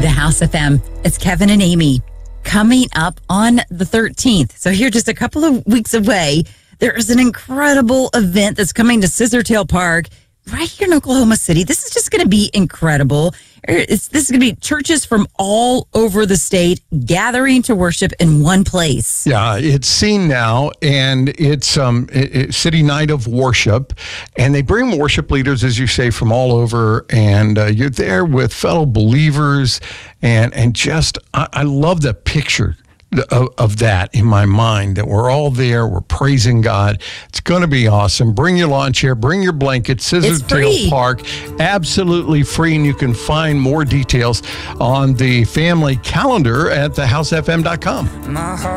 The House FM. It's Kevin and Amy. Coming up on the 13th. So here, just a couple of weeks away, there is an incredible event that's coming to Scissortail Park right here in Oklahoma City. This is just going to be incredible. This is going to be churches from all over the state gathering to worship in one place. Yeah, it's Seen Now, and it's City Night of Worship, and they bring worship leaders, as you say, from all over, and you're there with fellow believers, and just, I love the picture of that in my mind, that we're all there, we're praising God. It's going to be awesome. Bring your lawn chair, bring your blanket, Scissortail Park, absolutely free, and you can find more details on the family calendar at thehousefm.com.